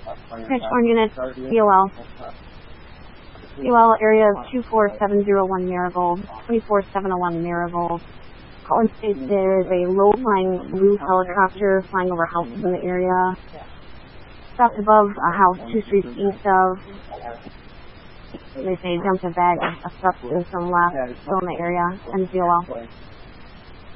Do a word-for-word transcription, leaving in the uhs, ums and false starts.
Pitch one unit, C O L. C O L area two four seven zero one Marigold, two four seven zero one Marigold. Calling states there is a low-flying blue helicopter flying over houses in the area. Stopped above a house two streets east of. They say dumped a bag of substance from last still in the area, and C O L.